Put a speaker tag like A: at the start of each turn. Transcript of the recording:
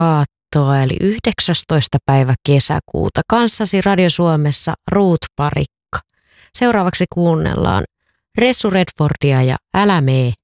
A: aattoa eli 19. päivä kesäkuuta. Kanssasi Radio Suomessa Ruut Parikka. Seuraavaksi kuunnellaan Ressu Redfordia ja Älä mee.